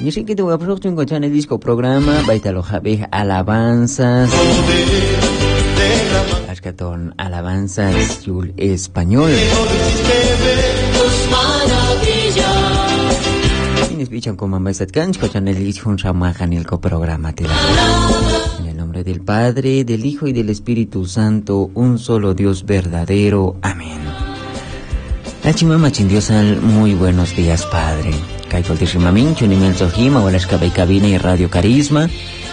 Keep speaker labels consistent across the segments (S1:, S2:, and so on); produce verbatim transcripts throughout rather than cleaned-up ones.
S1: Yo sé que te voy a preguntar un coche en el disco programa, baita lo jabe alabanzas. Ashkaton alabanzas yul español. Y nos pichan como más atcanch, coche en el disco un ramajan el coprograma te da. En el nombre del Padre, del Hijo y del Espíritu Santo, un solo Dios verdadero. Amén. La chimama chindiosal, muy buenos días, Padre. Kaido Altishimamin, Chunimel Sohima, Walaska Baikabina y Radio Carisma.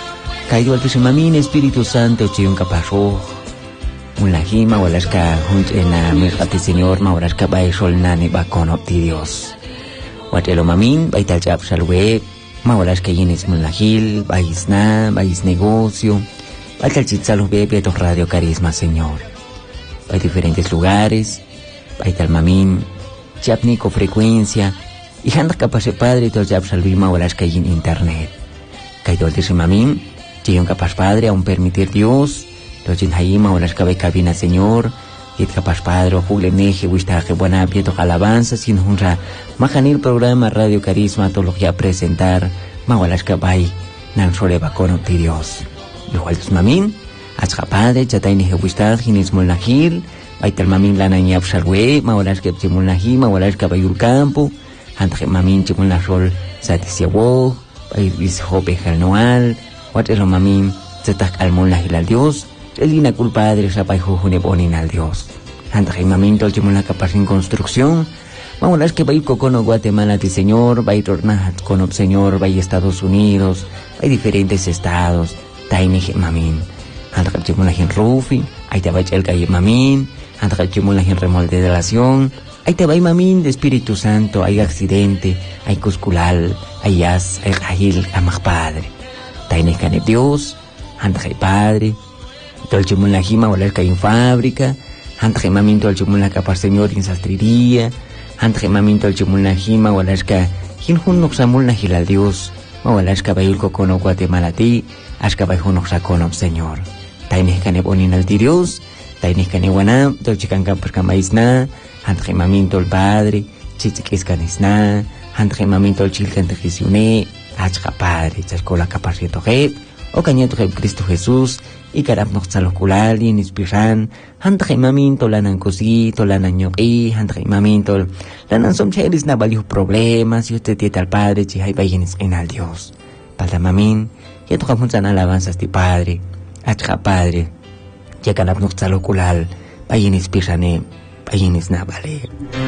S1: Kaido Altishimamin, Espíritu Santo, Chiun Capasho. Unlahima, Walaska Hunt en la Mirati Señor, Mauraska Baishol Nani Bakon Opti Dios. Watelo Mamin, Baital Chap Shalwe, Mauraska Yinis Mulahil, Baisna, Bais Negocio. Baital Chitzalo Bebe, Radio Carisma, Señor. Hay diferentes lugares. Baital Mamin, Chapnico Frecuencia. Y anda capaz de padre todo ya salvima o las que hay en internet. Kaido el tesimamin, llegan capaz padre aún permitir Dios, los en haima o las que cabina Señor, y capaz padre o jugle neje, wistaje buena pieto alabanza, sin honra, majanir programa Radio Carisma, todo lo que a presentar, ma o las que vai, nan sole va con opti Dios. Igual tesimamin, haz padre, chatay neje wistaje, nismol nahil, baital mamin la nañap salwe, ma o las que ptimul nahima, o las que vayul campo, Andre mamin chikun la rol satisyawo, bay bis hope noal, wat elo mamin zetak almon la hilal Dios, elina kul padre sa bay jujune bonin al Dios. Andre mamin tol chikun la capaz en construcción, mamulas que bay cocono Guatemala ti Señor, bay tornahat conop Señor, bay Estados Unidos, bay diferentes estados, taini mamin. Andre chikun la hin rufi, ay te bay el calle mamin, andre chikun la hin remodelación. Ahí te va mamin de Espíritu Santo, hay accidente, hay cusculal, hay as, hay jahil, amag padre. Taine cane Dios, ante padre, tol chumul la jima, volar que hay en fábrica, ante mamin tol chumul la capar Señor en sastrería, ante mamin tol chumul la jima, volar que hin hun noxamul la gila Dios, ma volar que bayul cocono Guatemala ti, asca bayun noxacono Señor. Taine cane bonin al Dios, taine cane guanam, tol chican campar camaisna, Andre mamin tol padre, chichiquis canisna, andre mamin tol chilcan tejisiune, achka padre, chascola capacito heb, o cañeto heb Cristo Jesús, y carab noxaloculal y inspiran, andre mamin tol lanan cosi, tol lanan ñoqui, andre mamin tol lanan somcheris na valios problemas, y usted tieta al padre, chihai vayenis en al Dios. Palda mamin, y eto camunzan alabanzas de padre, achka padre, ya carab noxaloculal, vayen inspirane, Ayin is na bale.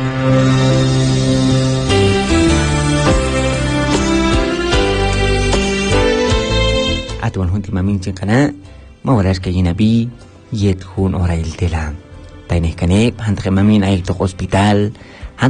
S1: At wan hunti mamin chen kana, mawaras kayin abi, yet hun ora il tela. Taineh kanep, hantre mamin ay to hospital,